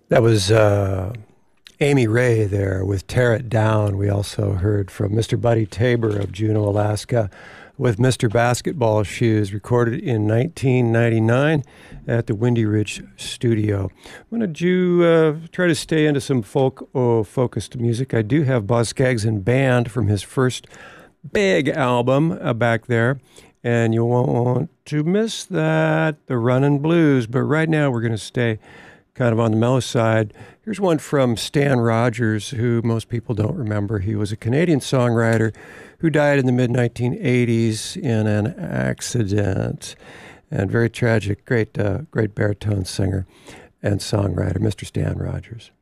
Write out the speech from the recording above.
That was Amy Ray there with Tear It Down. We also heard from Mr. Buddy Tabor of Juneau, Alaska with Mr. Basketball Shoes, recorded in 1999 at the Windy Ridge Studio. I'm going to try to stay into some folk-focused music. I do have Boz Scaggs and Band from his first big album back there, and you won't want to miss that, the Runnin' Blues. But right now we're going to stay kind of on the mellow side. Here's one from Stan Rogers, who most people don't remember. He was a Canadian songwriter who died in the mid-1980s in an accident. And very tragic, great baritone singer and songwriter, Mr. Stan Rogers.